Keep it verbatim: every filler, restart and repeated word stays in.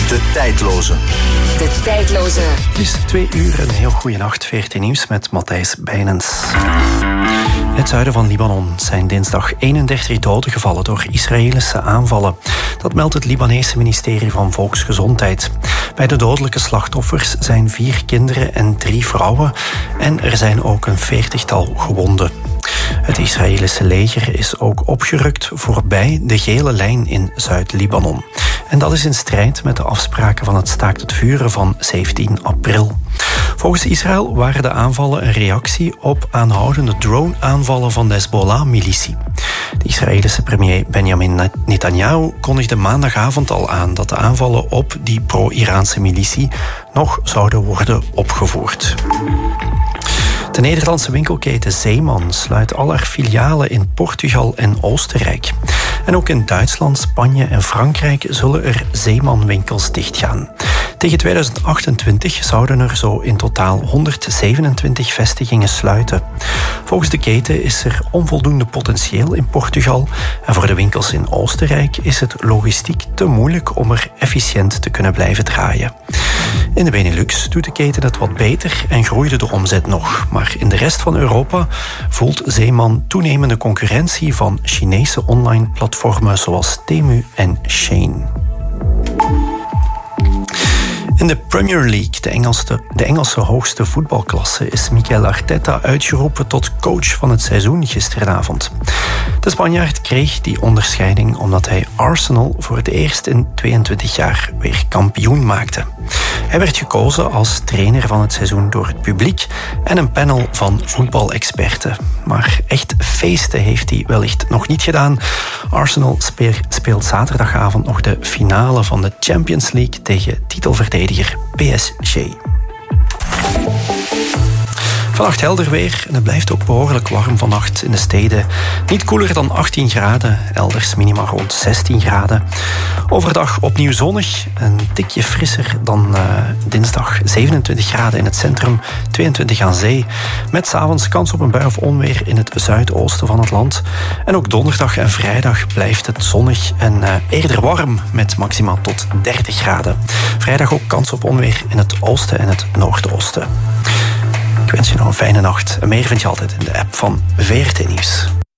De tijdloze. De tijdloze. Het is twee uur, een heel goede nacht. V R T Nieuws met Matthijs Bijnens. In het zuiden van Libanon zijn dinsdag eenendertig doden gevallen door Israëlische aanvallen. Dat meldt het Libanese ministerie van Volksgezondheid. Bij de dodelijke slachtoffers zijn vier kinderen en drie vrouwen. En er zijn ook een veertigtal gewonden. Het Israëlische leger is ook opgerukt voorbij de gele lijn in Zuid-Libanon. En dat is in strijd met de afspraken van het staakt het vuren van zeventien april. Volgens Israël waren de aanvallen een reactie op aanhoudende drone-aanvallen van de Hezbollah-militie. De Israëlische premier Benjamin Netanyahu kondigde maandagavond al aan dat de aanvallen op die pro-Iraanse militie nog zouden worden opgevoerd. De Nederlandse winkelketen Zeeman sluit al haar filialen in Portugal en Oostenrijk. En ook in Duitsland, Spanje en Frankrijk zullen er Zeeman-winkels dichtgaan. Tegen tweeduizend achtentwintig zouden er zo in totaal honderdzevenentwintig vestigingen sluiten. Volgens de keten is er onvoldoende potentieel in Portugal en voor de winkels in Oostenrijk is het logistiek te moeilijk om er efficiënt te kunnen blijven draaien. In de Benelux doet de keten het wat beter en groeide de omzet nog. Maar in de rest van Europa voelt Zeeman toenemende concurrentie van Chinese online platformen zoals Temu en Shein. In de Premier League, de Engelse, de Engelse hoogste voetbalklasse, is Mikel Arteta uitgeroepen tot coach van het seizoen gisteravond. De Spanjaard kreeg die onderscheiding omdat hij Arsenal voor het eerst in tweeëntwintig jaar weer kampioen maakte. Hij werd gekozen als trainer van het seizoen door het publiek en een panel van voetbalexperten. Maar echt feesten heeft hij wellicht nog niet gedaan. Arsenal speelt zaterdagavond nog de finale van de Champions League tegen titelverdediger P S G. Vannacht helder weer en het blijft ook behoorlijk warm vannacht in de steden. Niet koeler dan achttien graden, elders minima rond zestien graden. Overdag opnieuw zonnig, een tikje frisser dan uh, dinsdag. zevenentwintig graden in het centrum, tweeëntwintig aan zee. Met 's avonds kans op een bui of onweer in het zuidoosten van het land. En ook donderdag en vrijdag blijft het zonnig en uh, eerder warm met maximaal tot dertig graden. Vrijdag ook kans op onweer in het oosten en het noordoosten. Ik wens je nog een fijne nacht. En meer vind je altijd in de app van V R T Nieuws.